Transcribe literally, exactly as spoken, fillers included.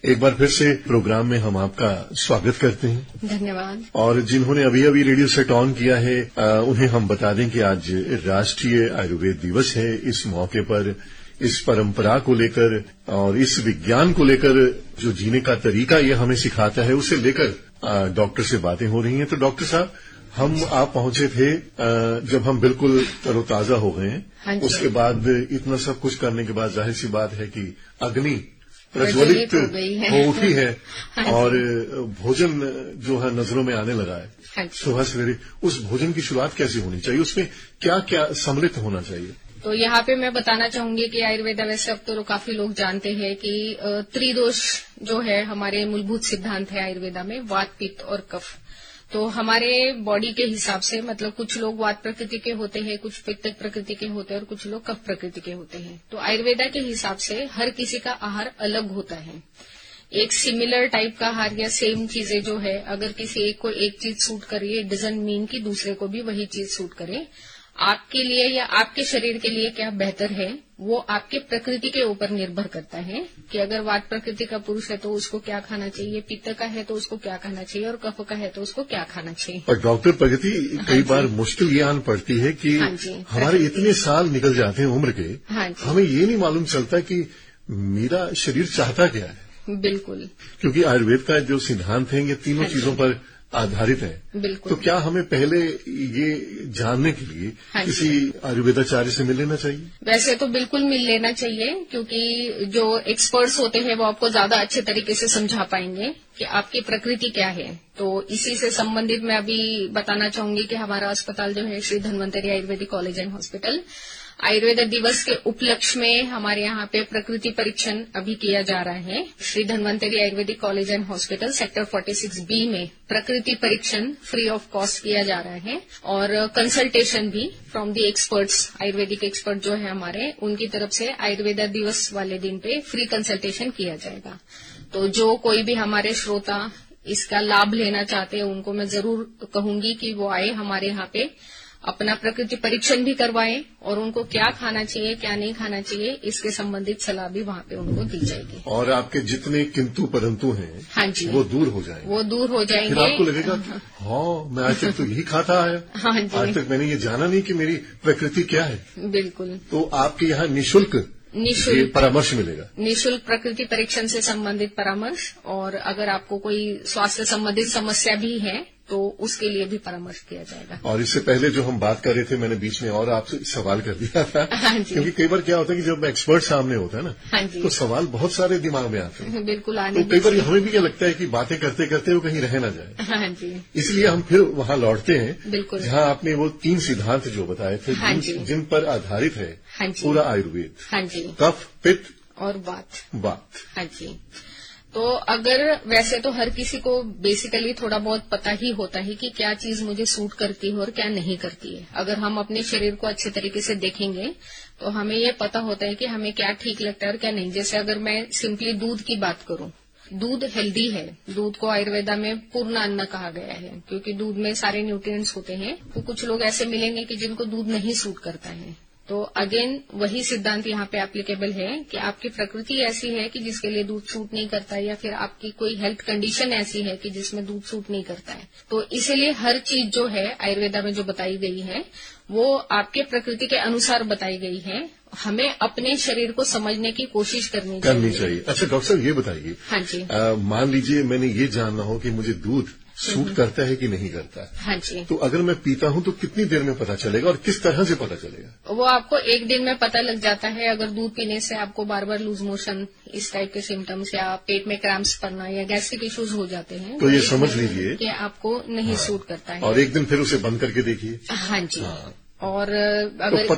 एक बार फिर से प्रोग्राम में हम आपका स्वागत करते हैं। धन्यवाद। और जिन्होंने अभी अभी रेडियो सेट ऑन किया है आ, उन्हें हम बता दें कि आज राष्ट्रीय आयुर्वेद दिवस है। इस मौके पर इस परंपरा को लेकर और इस विज्ञान को लेकर जो जीने का तरीका ये हमें सिखाता है, उसे लेकर डॉक्टर से बातें हो रही हैं। तो डॉक्टर साहब, हम आप पहुंचे थे जब हम बिल्कुल तरोताजा हो गए हैं। हाँ, उसके बाद इतना सब कुछ करने के बाद जाहिर सी बात है कि अग्नि प्रज्वलित हो उठी है और भोजन जो है नजरों में आने लगा है। सुबह सवेरे उस भोजन की शुरुआत कैसे होनी चाहिए, उसमें क्या क्या सम्मिलित होना चाहिए? तो यहाँ पे मैं बताना चाहूंगी कि आयुर्वेद वैसे अब तो काफी लोग जानते हैं कि त्रिदोष जो है हमारे मूलभूत सिद्धांत है आयुर्वेदा में, वात पित्त और कफ। तो हमारे बॉडी के हिसाब से मतलब कुछ लोग वात प्रकृति के होते हैं, कुछ पित्त प्रकृति के होते हैं और कुछ लोग कफ प्रकृति के होते हैं। तो आयुर्वेदा के हिसाब से हर किसी का आहार अलग होता है। एक सिमिलर टाइप का आहार या सेम चीजें जो है, अगर किसी एक को एक चीज सूट करिए, इट डजंट मीन कि दूसरे को भी वही चीज सूट करे। आपके लिए या आपके शरीर के लिए क्या बेहतर है वो आपके प्रकृति के ऊपर निर्भर करता है कि अगर वात प्रकृति का पुरुष है तो उसको क्या खाना चाहिए, पित्त का है तो उसको क्या खाना चाहिए और कफ का है तो उसको क्या खाना चाहिए। और डॉक्टर प्रगति, कई बार मुश्किल ये आन पड़ती है कि हमारे इतने साल निकल जाते हैं उम्र के, हमें ये नहीं मालूम चलता कि मेरा शरीर चाहता क्या है। बिल्कुल, क्योंकि आयुर्वेद का जो सिद्धांत है ये तीनों चीजों पर आधारित है। बिल्कुल। तो क्या हमें पहले ये जानने के लिए किसी आयुर्वेदाचार्य से मिल लेना चाहिए? वैसे तो बिल्कुल मिल लेना चाहिए, क्योंकि जो एक्सपर्ट्स होते हैं वो आपको ज्यादा अच्छे तरीके से समझा पाएंगे कि आपकी प्रकृति क्या है। तो इसी से संबंधित मैं अभी बताना चाहूंगी कि हमारा अस्पताल जो है Shri Dhanvantari Ayurvedic college and hospital, Ayurveda दिवस के उपलक्ष्य में हमारे यहाँ पे प्रकृति परीक्षण अभी किया जा रहा है। Shri Dhanvantari Ayurvedic college and hospital sector छियालीस बी में प्रकृति परीक्षण फ्री ऑफ कॉस्ट किया जा रहा है और कंसल्टेशन भी from the experts, Ayurvedic expert जो है हमारे, उनकी तरफ से आयुर्वेद दिवस वाले दिन पे फ्री कंसल्टेशन किया जाएगा। तो जो कोई भी हमारे श्रोता इसका लाभ लेना चाहते हैं उनको मैं जरूर कहूंगी कि वो आए हमारे यहाँ पे, अपना प्रकृति परीक्षण भी करवाएं और उनको क्या खाना चाहिए क्या नहीं खाना चाहिए इसके संबंधित सलाह भी वहाँ पे उनको दी जाएगी। और आपके जितने किंतु परंतु हैं, हाँ जी, वो दूर हो जाएंगे। वो दूर हो जाएंगे। फिर आपको लगेगा कि हाँ, मैं आज तक तो यही खाता आया, हाँ जी, आज तक मैंने ये जाना नहीं कि मेरी प्रकृति क्या है। बिल्कुल। तो आपके यहाँ निःशुल्क निःशुल्क परामर्श मिलेगा, निःशुल्क प्रकृति परीक्षण से संबंधित परामर्श, और अगर आपको कोई स्वास्थ्य संबंधित समस्या भी है तो उसके लिए भी परामर्श किया जाएगा। और इससे पहले जो हम बात कर रहे थे, मैंने बीच में और आपसे सवाल कर दिया था। हाँ जी। क्योंकि कई बार क्या होता है कि जब एक्सपर्ट सामने होता है ना, हाँ जी, तो सवाल बहुत सारे दिमाग में आते हैं। बिल्कुल आने तो कई बार हमें भी क्या लगता है कि बातें करते करते वो कहीं रह ना जाए। हाँ जी, इसलिए हम फिर वहां लौटते हैं, बिल्कुल, जहां आपने वो तीन सिद्धांत जो बताए थे, हाँ जिन, जिन पर आधारित है हाँ जी, पूरा आयुर्वेद। हाँ जी, कफ, पित्त और वात। वात। हाँ जी। तो अगर वैसे तो हर किसी को बेसिकली थोड़ा बहुत पता ही होता है कि क्या चीज मुझे सूट करती है और क्या नहीं करती है। अगर हम अपने शरीर को अच्छे तरीके से देखेंगे तो हमें ये पता होता है कि हमें क्या ठीक लगता है और क्या नहीं। जैसे अगर मैं सिंपली दूध की बात करूं, दूध हेल्दी है। दूध को आयुर्वेदा में पूर्ण अन्न कहा गया है क्योंकि दूध में सारे न्यूट्रिएंट्स होते हैं। तो कुछ लोग ऐसे मिलेंगे कि जिनको दूध नहीं सूट करता है। तो अगेन वही सिद्धांत यहाँ पे एप्लीकेबल है कि आपकी प्रकृति ऐसी है कि जिसके लिए दूध सूट नहीं करता है, या फिर आपकी कोई हेल्थ कंडीशन ऐसी है कि जिसमें दूध सूट नहीं करता है। तो इसीलिए हर चीज जो है आयुर्वेदा में जो बताई गई है वो आपके प्रकृति के अनुसार बताई गई है। हमें अपने शरीर को समझने की कोशिश करनी चाहिए करनी चाहिए। अच्छा डॉक्टर साहब, ये बताइए, हाँ जी, मान लीजिए मैंने ये जानना हो कि मुझे दूध सूट करता है कि नहीं करता है, हाँ जी, तो अगर मैं पीता हूं तो कितनी देर में पता चलेगा और किस तरह से पता चलेगा? वो आपको एक दिन में पता लग जाता है। अगर दूध पीने से आपको बार बार लूज मोशन, इस टाइप के सिम्टम्स, या पेट में क्रैम्प्स पड़ना या गैस्ट्रिक इश्यूज हो जाते हैं, तो ये समझ लीजिए कि आपको नहीं हाँ, सूट करता है। और एक दिन फिर उसे बंद करके देखिए। हाँ जी, हाँ, और अगर